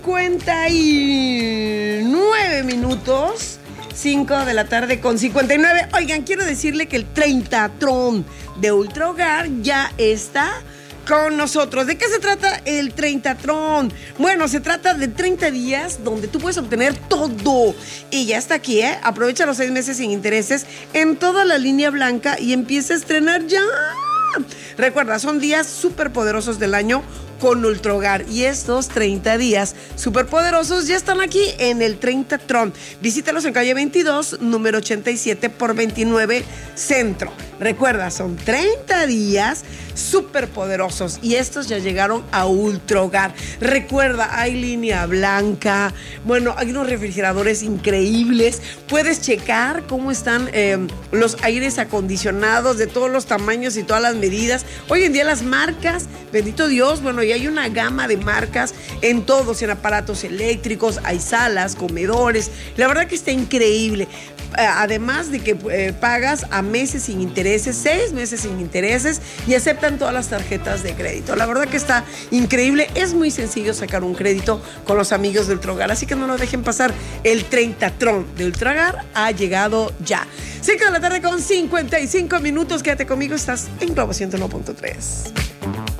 59 minutos, 5 de la tarde con 59. Oigan, quiero decirle que el 30trón de Ultra Hogar ya está con nosotros. ¿De qué se trata el 30trón? Bueno, se trata de 30 días donde tú puedes obtener todo. Y ya está aquí, ¿eh? Aprovecha los 6 meses sin intereses en toda la línea blanca y empieza a estrenar ya. Recuerda, son días súper poderosos del año con Ultra Hogar. Y estos 30 días súper poderosos ya están aquí en el 30trón. Visítalos en calle 22, número 87 por 29 Centro. Recuerda, son 30 días súper poderosos y estos ya llegaron a Ultra Hogar. Recuerda, hay línea blanca, bueno, hay unos refrigeradores increíbles. Puedes checar cómo están los aires acondicionados de todos los tamaños y todas las medidas. Hoy en día las marcas, bendito Dios, bueno, y hay una gama de marcas en todos, en aparatos eléctricos, hay salas, comedores. La verdad que está increíble. Además de que pagas a meses sin intereses, 6 meses sin intereses, y aceptan todas las tarjetas de crédito. La verdad que está increíble. Es muy sencillo sacar un crédito con los amigos de Ultra Hogar, así que no lo dejen pasar. El 30trón de Ultra Hogar ha llegado ya. 5 de la tarde con 55 minutos. Quédate conmigo, estás en Globo 101.3.